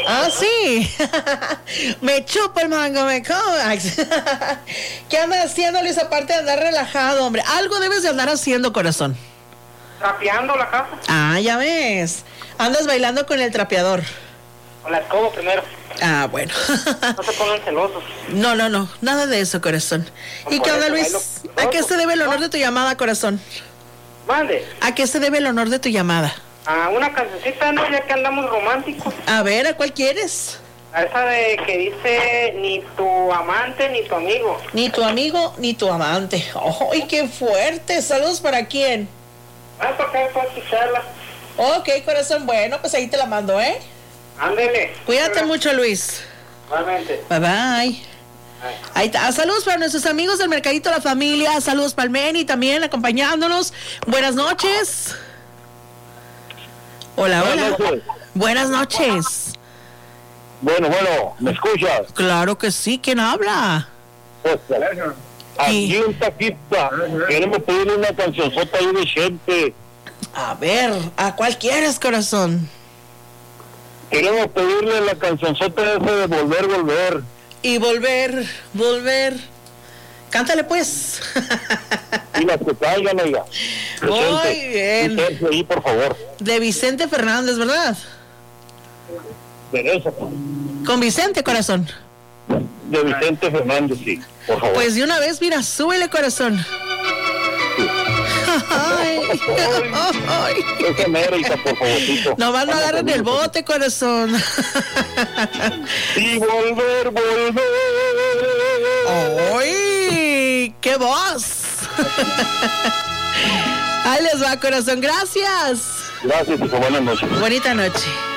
Ah, sí. Me chupo el mango, me como. ¿Qué andas haciendo, Luis, aparte de andar relajado, hombre? Algo debes de andar haciendo, corazón. Trapeando la casa. Ah, ya ves. Andas bailando con el trapeador. Con la escoba primero. Ah, bueno. No se pongan celosos. No, nada de eso, corazón. ¿Y qué onda, Luis? ¿A qué se debe el honor de tu llamada, corazón? Mande. ¿A qué se debe el honor de tu llamada? A una cancioncita, ¿no? Ya que andamos románticos. A ver, ¿a cuál quieres? A esa de que dice ni tu amante ni tu amigo. Ni tu amigo ni tu amante. ¡Ay, qué fuerte! ¿Saludos para quién? Para acá para escucharla. Ok, corazón, bueno, pues ahí te la mando, ¿eh? Ándele. Cuídate mucho, Luis. Igualmente. Bye, bye. Ahí está. Saludos para nuestros amigos del Mercadito La Familia. Saludos para el Meni también acompañándonos. Buenas noches. Hola. Buenas noches. Bueno, ¿me escuchas? Claro que sí. ¿Quién habla? Pues, aquí un taquista. Queremos pedirle una cancionzota ahí Vicente. A ver, ¿a cuál quieres, corazón? Queremos pedirle la cancionzota esa de volver. Y volver. Cántale, pues. Y las que caigan, oiga. Muy bien. Vicente, ahí, por favor. De Vicente Fernández, ¿verdad? De eso. Con Vicente, corazón. De Vicente Fernández, sí, por favor. Pues de una vez, mira, súbele, corazón. Ay. Esa mérica, por favorcito. Nomás no agarren el bote, corazón. Y volver. ¡Ay! ¡Qué voz! Ahí les va, corazón. Gracias. Gracias, y buenas noches. Bonita noche.